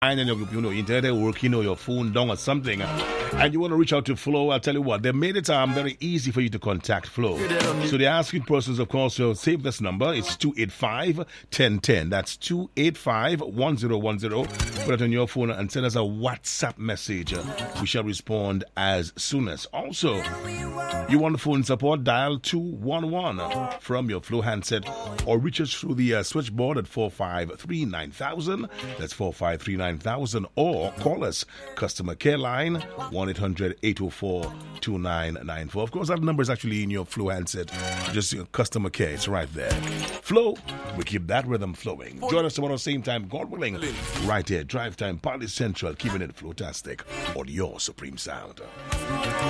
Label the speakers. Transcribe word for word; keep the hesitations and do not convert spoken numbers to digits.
Speaker 1: and your, you know, internet working or your phone down or something, and you want to reach out to Flow, I'll tell you what, they made it um, very easy for you to contact Flow. So the asking persons, of course, will save this number. It's two eight five, one zero one zero. That's two eight five, one zero one zero. Put it on your phone and send us a WhatsApp message. We shall respond as soon as. Also, you want phone support, dial two one one from your Flow handset or reach us through the uh, switchboard at four five three nine thousand. That's four five three nine thousand, or call us customer care line one eight hundred, eight oh four, two nine nine four. Of course, that number is actually in your Flow handset. Just uh, customer care, it's right there. Flow, we keep that rhythm flowing. Join us tomorrow, same time, God willing, right here. Drive Time, Party Central, keeping it flow-tastic on your Supreme Sound.